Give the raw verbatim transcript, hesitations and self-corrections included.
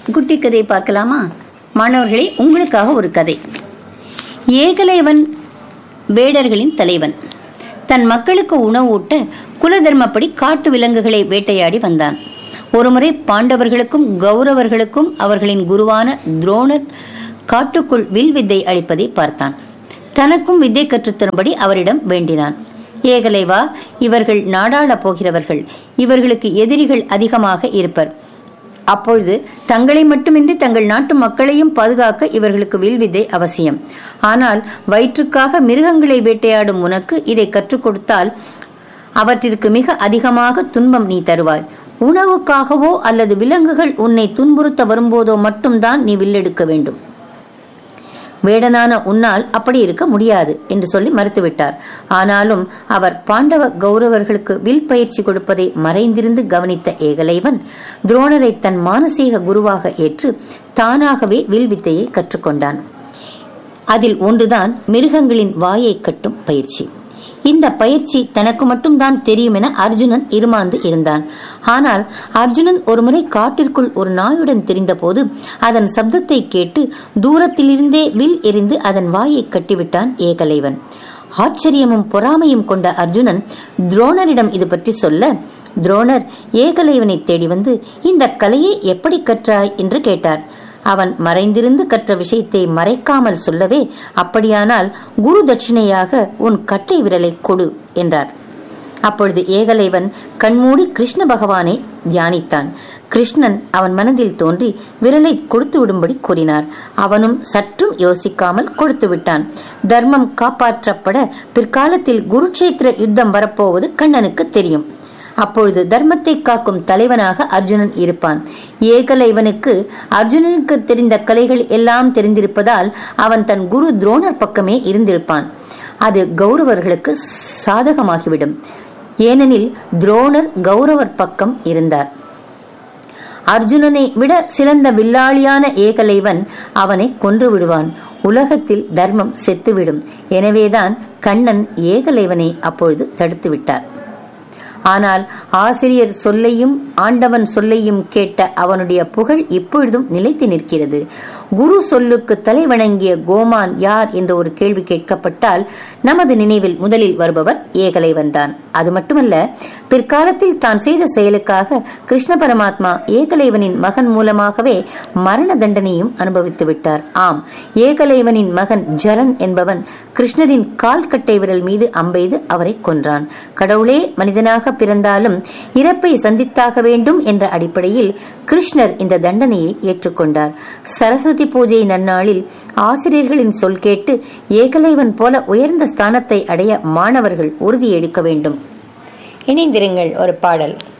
குட்டி கதை பார்க்கலாமா மாணவர்களே? உங்களுக்காக ஒரு கதை. ஏகலைவன் வேடர்களின் தலைவன் தன் மக்களுக்கு உணவூட்ட குலதர்மப்படி காட்டு விலங்குகளை வேட்டையாடி வந்தான். ஒருமுறை பாண்டவர்களுக்கும் கௌரவர்களுக்கும் அவர்களின் குருவான துரோணர் காட்டுக்குள் வில் வித்தை அளிப்பதை பார்த்தான். தனக்கும் வித்தை கற்றுத்தரும்படி அவரிடம் வேண்டினான். ஏகலைவா, இவர்கள் நாடாள போகிறவர்கள், இவர்களுக்கு எதிரிகள் அதிகமாக இருப்பர். அப்பொழுது தங்களை மட்டுமின்றி தங்கள் நாட்டு மக்களையும் பாதுகாக்க இவர்களுக்கு வில்வித்தை அவசியம். ஆனால் வயிற்றுக்காக மிருகங்களை வேட்டையாடும் உனக்கு இதை கற்றுக் கொடுத்தால் அவற்றிற்கு மிக அதிகமாக துன்பம் நீ தருவாய். உணவுக்காகவோ அல்லது விலங்குகள் உன்னை துன்புறுத்த வரும்போதோ மட்டும்தான் நீ வில்லெடுக்க வேண்டும். வேடனான உன்னால் அப்படி இருக்க முடியாது என்று சொல்லி மறுத்துவிட்டார். ஆனாலும் அவர் பாண்டவ கௌரவர்களுக்கு வில் பயிற்சி கொடுப்பதை மறைந்திருந்து கவனித்த ஏகலைவன் துரோணரை தன் மானசீக குருவாக ஏற்று தானாகவே வில் வித்தையை கற்றுக்கொண்டான். அதில் ஒன்றுதான் மிருகங்களின் வாயை கட்டும் பயிற்சி. இந்த பயிற்சி தனக்கு மட்டும்தான் தெரியும் என அர்ஜுனன் இருமாந்து இருந்தான். ஆனால் அர்ஜுனன் ஒருமுறை காட்டிற்குள் ஒரு நாயுடன் தெரிந்த போது அதன் சப்தத்தை கேட்டு தூரத்திலிருந்தே வில் எறிந்து அதன் வாயை கட்டிவிட்டான் ஏகலைவன். ஆச்சரியமும் பொறாமையும் கொண்ட அர்ஜுனன் துரோணரிடம் இது பற்றி சொல்ல, துரோணர் ஏகலைவனை தேடி வந்து இந்த கலையை எப்படி கற்றாய் என்று கேட்டார். அவன் மறைந்திருந்து கற்ற விஷயத்தை மறைக்காமல் சொல்லவே, அப்படியானால் குரு தட்சிணையாக உன் கட்டை விரலை கொடு என்றார். அப்பொழுது ஏகலைவன் கண்மூடி கிருஷ்ண பகவானை தியானித்தான். கிருஷ்ணன் அவன் மனதில் தோன்றி விரலை கொடுத்து விடும்படி கூறினார். அவனும் சற்றும் யோசிக்காமல் கொடுத்து விட்டான். தர்மம் காப்பாற்றப்பட பிற்காலத்தில் குருட்சேத்திர யுத்தம் வரப்போவது கண்ணனுக்கு தெரியும். அப்பொழுது தர்மத்தை காக்கும் தலைவனாக அர்ஜுனன் இருப்பான். ஏகலைவனுக்கு அர்ஜுனனுக்கு தெரிந்த கலைகள் எல்லாம் தெரிந்திருப்பதால் அவன் தன் குரு துரோணர் பக்கமே இருந்திருப்பான். அது கௌரவர்களுக்கு சாதகமாகிவிடும். ஏனெனில் துரோணர் கௌரவர் பக்கம் இருந்தார். அர்ஜுனனை விட சிறந்த வில்லாளியான ஏகலைவன் அவனை கொன்று விடுவான். உலகத்தில் தர்மம் செத்துவிடும். எனவேதான் கண்ணன் ஏகலைவனை அப்பொழுது தடுத்து விட்டார். ஆனால் ஆசிரியர் சொல்லையும் ஆண்டவன் சொல்லையும் கேட்ட அவனுடைய புகழ் இப்பொழுதும் நிலைத்து நிற்கிறது. குரு சொல்லுக்கு தலை வணங்கிய கோமான் யார் என்ற ஒரு கேள்வி கேட்கப்பட்டால் நமது நினைவில் முதலில் வருபவர் ஏகலைவன் தான். அது மட்டுமல்ல, பிற்காலத்தில் தான் செய்த செயலுக்காக கிருஷ்ண பரமாத்மா ஏகலைவனின் மகன் மூலமாகவே மரண தண்டனையும் அனுபவித்து விட்டார். ஆம், ஏகலைவனின் மகன் ஜரன் என்பவன் கிருஷ்ணரின் கால் கட்டை விரல் மீது அம்பெய்து அவரை கொன்றான். கடவுளே மனிதனாக பிறந்தாலும் இறப்பை சந்தித்தாக வேண்டும் என்ற அடிப்படையில் கிருஷ்ணர் இந்த தண்டனையை ஏற்றுக்கொண்டார். சரஸ்வதி பூஜை நன்னாளில் ஆசிரியர்களின் சொல் கேட்டு ஏகலைவன் போல உயர்ந்த ஸ்தானத்தை அடைய மாணவர்கள் உறுதி எடுக்க வேண்டும். இணைந்திருங்கள். ஒரு பாடல்.